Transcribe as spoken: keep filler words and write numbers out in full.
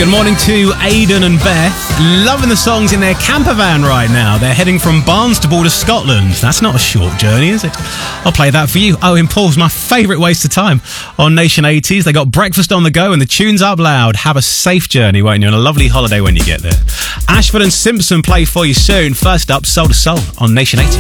Good morning to Aidan and Beth. Loving the songs in their camper van right now. They're heading from Barnstaple to Scotland. That's not a short journey, is it? I'll play that for you. Owen Paul's my favourite waste of time on Nation eighties. They got breakfast on the go and the tunes up loud. Have a safe journey, won't you? And a lovely holiday when you get there. Ashford and Simpson play for you soon. First up, Soul to Soul on Nation eighty.